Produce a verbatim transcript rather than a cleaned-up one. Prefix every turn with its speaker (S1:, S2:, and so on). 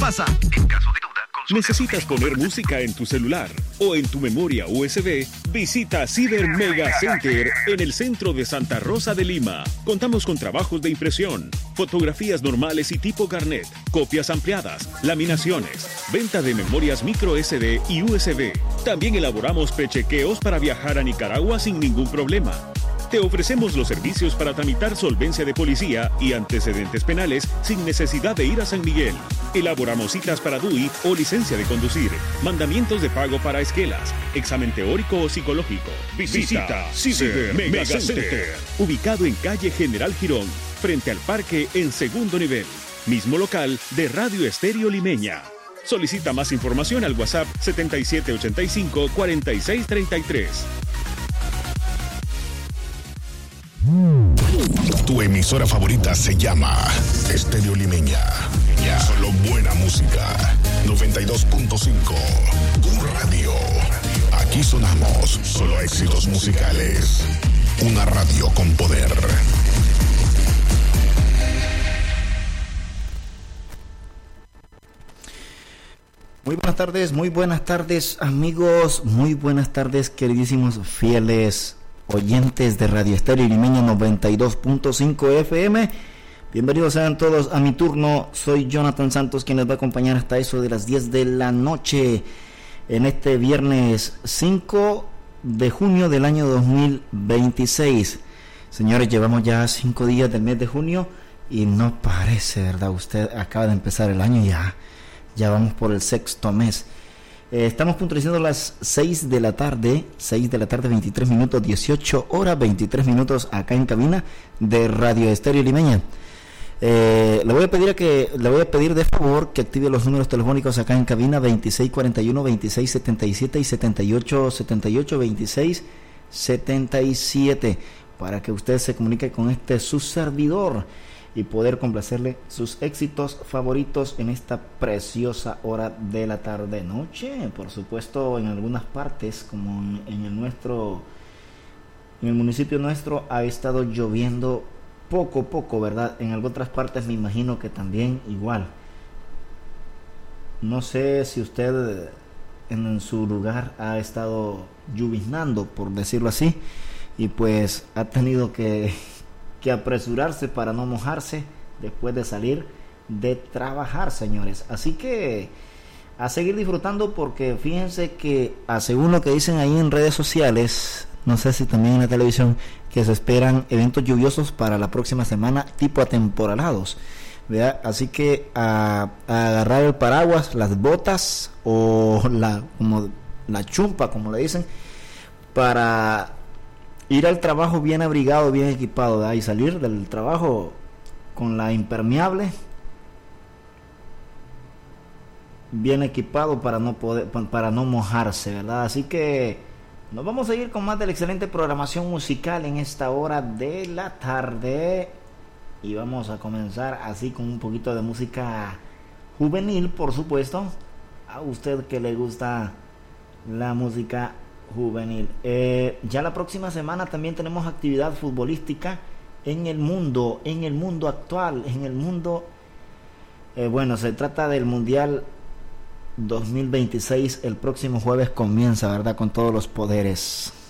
S1: pasa. En caso de duda, consulte.
S2: ¿Necesitas poner música en tu celular o en tu memoria U S B? Visita Ciber Mega Center en el centro de Santa Rosa de Lima. Contamos con trabajos de impresión, fotografías normales y tipo carnet, copias ampliadas, laminaciones, venta de memorias micro S D y U S B. También elaboramos prechequeos para viajar a Nicaragua sin ningún problema. Te ofrecemos los servicios para tramitar solvencia de policía y antecedentes penales sin necesidad de ir a San Miguel. Elaboramos citas para D U I o licencia de conducir, mandamientos de pago para esquelas, examen teórico o psicológico. Visita Ciber Mega Center, ubicado en calle General Girón, frente al parque en segundo nivel. Mismo local de Radio Estéreo Limeña. Solicita más información al WhatsApp setenta y siete ochenta y cinco cuarenta y seis treinta y tres.
S3: Tu emisora favorita se llama Estéreo Limeña. Solo buena música. noventa y dos punto cinco. Tu radio. Aquí sonamos solo éxitos musicales. Una radio con poder.
S4: Muy buenas tardes, muy buenas tardes, amigos. Muy buenas tardes, queridísimos fieles oyentes de Radio Estéreo Limeña noventa y dos punto cinco F M. Bienvenidos sean todos a mi turno. Soy Jonathan Santos, quien les va a acompañar hasta eso de las diez de la noche en este viernes cinco de junio del año dos mil veintiséis. Señores, llevamos ya cinco días del mes de junio y no parece, ¿verdad? Usted acaba de empezar el año y ya, ya vamos por el sexto mes. Eh, estamos puntualizando las seis de la tarde, seis de la tarde, veintitrés minutos, dieciocho horas, veintitrés minutos acá en cabina de Radio Estéreo Limeña. Eh, le voy a pedir a que le voy a pedir de favor que active los números telefónicos acá en cabina veintiséis cuarenta y uno, veintiséis setenta y siete y setenta y ocho setenta y ocho, veintiséis setenta y siete para que usted se comunique con este su servidor y poder complacerle sus éxitos favoritos en esta preciosa hora de la tarde noche. Por supuesto, en algunas partes, como en, en el nuestro, en el municipio nuestro, ha estado lloviendo poco poco, ¿verdad? En algunas partes me imagino que también igual. No sé si usted en, en su lugar ha estado lloviznando, por decirlo así, y pues ha tenido que que apresurarse para no mojarse después de salir de trabajar, señores. Así que a seguir disfrutando, porque fíjense que a según lo que dicen ahí en redes sociales, no sé si también en la televisión, que se esperan eventos lluviosos para la próxima semana tipo atemporalados, ¿verdad? Así que a, a agarrar el paraguas, las botas o la como la chumpa, como le dicen, para ir al trabajo bien abrigado, bien equipado, ¿verdad? Y salir del trabajo con la impermeable bien equipado para no poder, para no mojarse, ¿verdad? Así que nos vamos a ir con más de la excelente programación musical en esta hora de la tarde y vamos a comenzar así con un poquito de música juvenil, por supuesto. A usted que le gusta la música juvenil. Eh, ya la próxima semana también tenemos actividad futbolística en el mundo, en el mundo actual, en el mundo, eh, bueno, se trata del Mundial dos mil veintiséis. El próximo jueves comienza, ¿verdad? Con todos los poderes.